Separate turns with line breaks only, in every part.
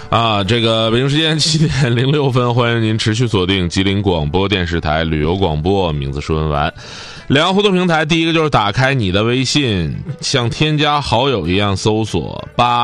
这个北京时间7:06，欢迎您持续锁定吉林广播电视台旅游广播，名字是文玩。两个互动平台，第一个就是打开你的微信，像添加好友一样搜索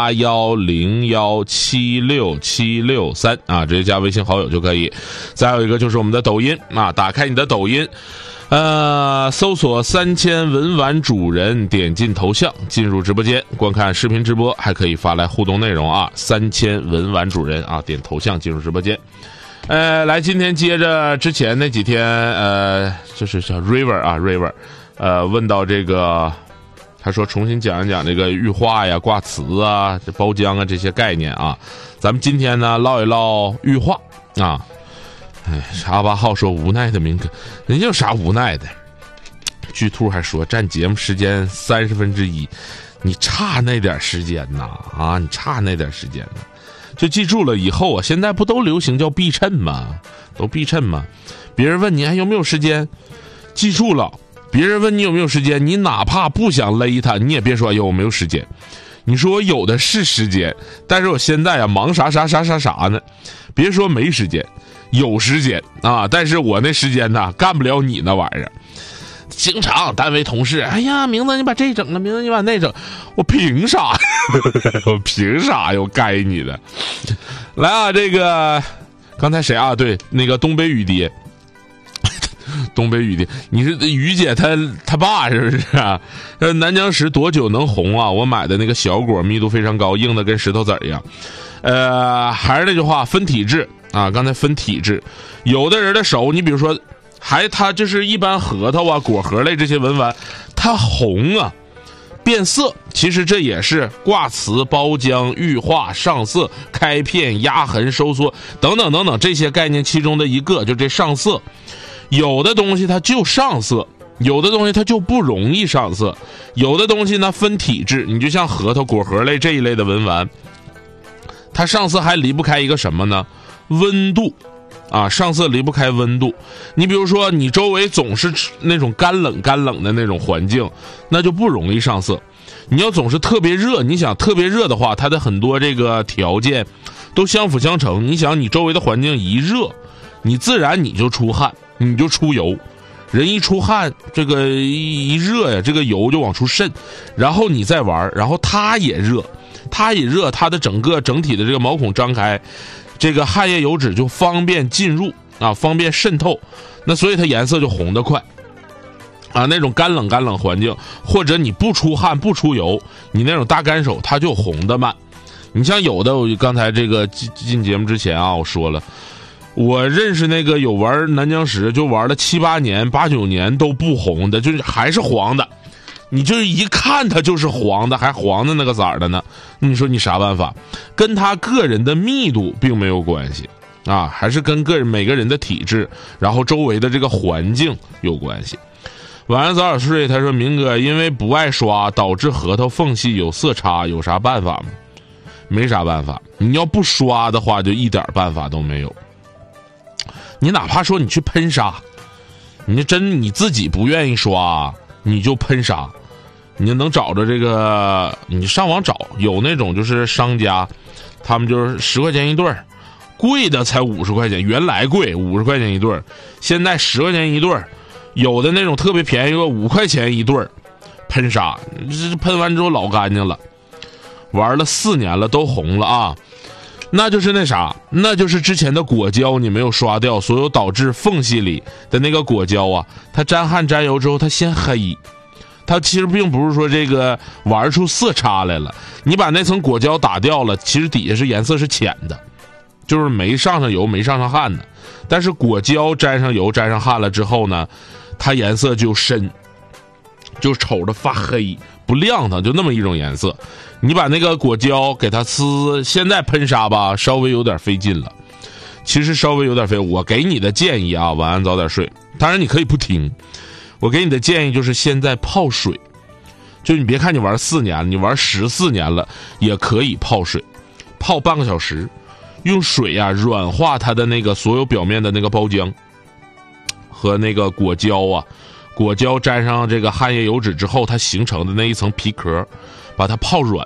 8101767673直接加微信好友就可以。再有一个就是我们的抖音打开你的抖音。搜索3000文玩主人，点进头像进入直播间观看视频直播，还可以发来互动内容3000文玩主人点头像进入直播间。来，今天接着之前那几天就是叫 River 问到这个，他说重新讲一讲这个玉画呀、挂瓷这包浆这些概念咱们今天呢唠一唠玉画阿巴浩说无奈的民歌，人家有啥无奈的？巨兔还说占节目时间1/30，你差那点时间呐你差那点时间呢，就记住了以后现在不都流行叫避衬吗？都避衬吗？别人问你还有没有时间，记住了，别人问你有没有时间，你哪怕不想勒他，你也别说我没有时间，你说我有的是时间，但是我现在忙啥呢？别说没时间。有时间但是我那时间呢干不了你那玩意儿。经常单位同事，哎呀，明子你把这整了，明子你把那整，我凭啥？我凭啥又该你的？来这个刚才谁对，那个东北雨蝶。东北雨蝶，你是于姐她爸是不是南疆石多久能红我买的那个小果密度非常高，硬的跟石头子一样。还是那句话，分体质刚才分体质，有的人的手，你比如说他就是一般核桃果核类这些文玩，它红变色，其实这也是挂瓷、包浆、玉化、上色、开片、压痕、收缩等等等等这些概念其中的一个，就这上色。有的东西它就上色，有的东西它就不容易上色，有的东西呢分体质，你就像核桃、果核类这一类的文玩，它上色还离不开一个什么呢？温度上色离不开温度。你比如说你周围总是那种干冷的那种环境，那就不容易上色。你要总是特别热，你想特别热的话，它的很多这个条件都相辅相成。你想你周围的环境一热，你自然你就出汗，你就出油，人一出汗，这个一热呀，这个油就往出渗，然后你再玩，然后它也热，它的整体的这个毛孔张开，这个汗液油脂就方便进入方便渗透，那所以它颜色就红得快那种干冷环境，或者你不出汗不出油，你那种大干手它就红得慢。你像有的，我刚才这个进节目之前我说了，我认识那个有玩南疆石就玩了7、8年、8、9年都不红的，就是还是黄的，你就是一看它就是黄的，还黄的那个色儿的呢。你说你啥办法？跟他个人的密度并没有关系还是跟每个人的体质，然后周围的这个环境有关系。晚上早点睡，他说明哥因为不爱刷导致核桃缝隙有色差，有啥办法吗？没啥办法，你要不刷的话就一点办法都没有。你哪怕说你去喷砂，你自己不愿意刷，你就喷砂，你能找着这个，你上网找有那种就是商家，他们就是10块钱一对儿，贵的才50块钱，原来贵50块钱一对儿，现在10块钱一对儿，有的那种特别便宜个5块钱一对儿，喷砂，喷完之后老干净了，玩了4年了都红了那就是那啥，那就是之前的果胶你没有刷掉，所有导致缝隙里的那个果胶它沾汗沾油之后它先黑，它其实并不是说这个玩出色差来了，你把那层果胶打掉了，其实底下是颜色是浅的，就是没上油没上汗的。但是果胶沾上油沾上汗了之后呢，它颜色就深，就瞅着发黑不亮堂，就那么一种颜色。你把那个果胶给它现在喷砂吧稍微有点费劲了，其实稍微有点费。我给你的建议晚安早点睡，当然你可以不听，我给你的建议就是现在泡水，就你别看你玩4年，你玩14年了也可以泡水，泡半个小时，用水软化它的那个所有表面的那个包浆和那个果胶果胶沾上这个汗液油脂之后它形成的那一层皮壳，把它泡软，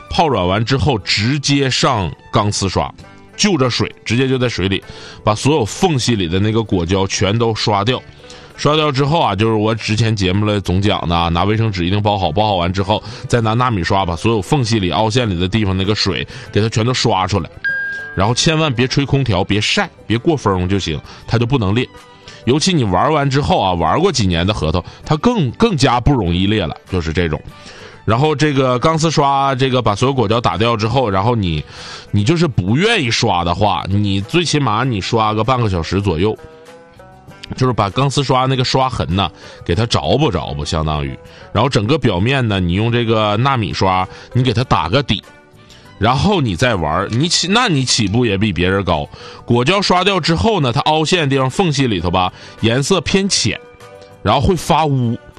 泡软完之后直接上钢丝刷，就着水，直接就在水里把所有缝隙里的那个果胶全都刷掉。刷掉之后啊，就是我之前节目里总讲的啊，拿卫生纸一定包好，包好完之后再拿纳米刷把所有缝隙里凹陷里的地方那个水给它全都刷出来。然后千万别吹空调，别晒，别过风就行，它就不能裂。尤其你玩完之后啊，玩过几年的核桃它更加不容易裂了，就是这种。然后这个钢丝刷，这个把所有果胶打掉之后，然后你就是不愿意刷的话，你最起码你刷个半个小时左右，就是把钢丝刷那个刷痕呢给它着不相当于，然后整个表面呢你用这个纳米刷你给它打个底，然后你再玩，你起步也比别人高。果胶刷掉之后呢，它凹陷的地方缝隙里头吧颜色偏浅，然后会发乌，